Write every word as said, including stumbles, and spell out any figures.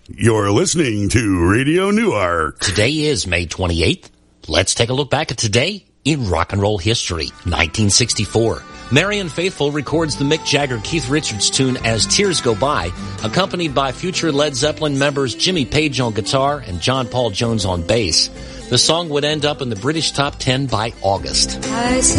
You're listening to Radio Newark. Today is May twenty-eighth. Let's take a look back at today in rock and roll history. nineteen sixty-four. Marianne Faithfull records the Mick Jagger-Keith Richards tune As Tears Go By, accompanied by future Led Zeppelin members Jimmy Page on guitar and John Paul Jones on bass. The song would end up in the British top ten by August.